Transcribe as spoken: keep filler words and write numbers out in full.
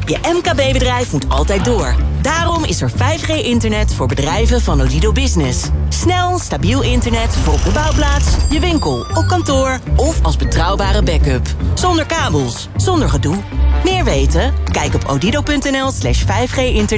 Je M K B-bedrijf moet altijd door. Daarom is er vijf G internet voor bedrijven van Odido Business. Snel, stabiel internet voor op de bouwplaats, je winkel, op kantoor of als betrouwbare backup. Zonder kabels, zonder gedoe. Meer weten? Kijk op odido punt n l slash vijf G internet.